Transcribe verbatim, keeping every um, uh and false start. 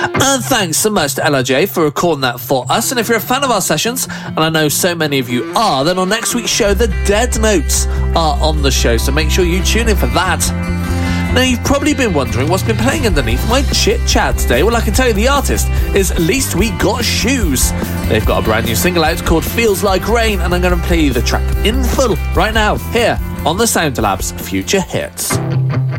And thanks so much to L R J for recording that for us. And if you're a fan of our sessions, and I know so many of you are, then on next week's show, the Dead Notes are on the show, so make sure you tune in for that. Now, you've probably been wondering what's been playing underneath my chit-chat today. Well, I can tell you the artist is At Least We Got Shoes. They've got a brand new single out called Feels Like Rain, and I'm going to play you the track in full right now, here on the Sound Labs Future Hits.